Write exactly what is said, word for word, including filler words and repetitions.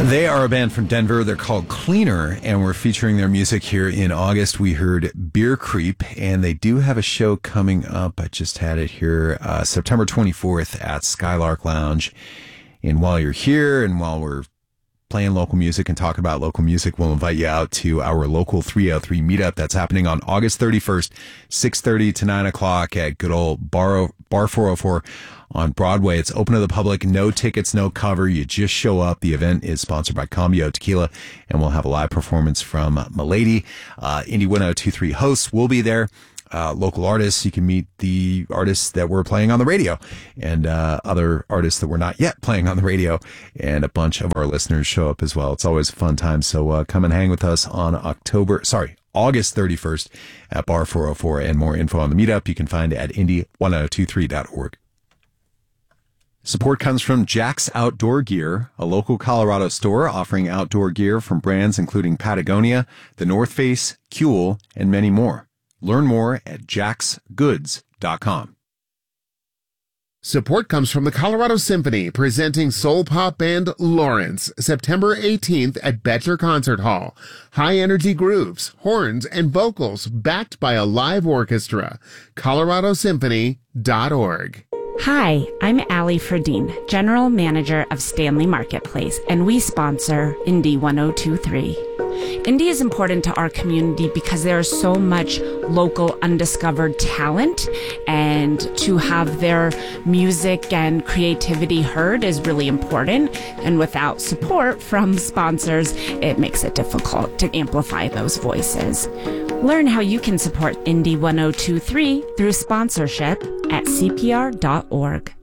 They are a band from Denver. They're called Cleaner, and we're featuring their music here in August. We heard Beer Creep, and they do have a show coming up. I just had it here, uh, September twenty-fourth at Skylark Lounge. And while you're here and while we're playing local music and talking about local music, we'll invite you out to our local three oh three meetup that's happening on August thirty-first, six thirty to nine o'clock at good old Bar, Bar four oh four on Broadway. It's open to the public, no tickets, no cover. You just show up. The event is sponsored by Cambio Tequila, and we'll have a live performance from Milady. Uh, Indie one oh two three hosts will be there. Uh, local artists. You can meet the artists that we're playing on the radio and uh, other artists that we're not yet playing on the radio. And a bunch of our listeners show up as well. It's always a fun time. So uh, come and hang with us on October, sorry, August thirty-first at Bar four oh four. And more info on the meetup you can find at indie one oh two three dot org. Support comes from Jack's Outdoor Gear, a local Colorado store offering outdoor gear from brands including Patagonia, The North Face, Kuhl, and many more. Learn more at jacks goods dot com. Support comes from the Colorado Symphony, presenting soul pop band Lawrence, September eighteenth at Betcher Concert Hall. High-energy grooves, horns, and vocals backed by a live orchestra. colorado symphony dot org. Hi, I'm Allie Ferdine, General Manager of Stanley Marketplace, and we sponsor Indie one oh two three. Indie is important to our community because there is so much local undiscovered talent, and to have their music and creativity heard is really important. And without support from sponsors, it makes it difficult to amplify those voices. Learn how you can support Indie one oh two three through sponsorship at c p r dot org.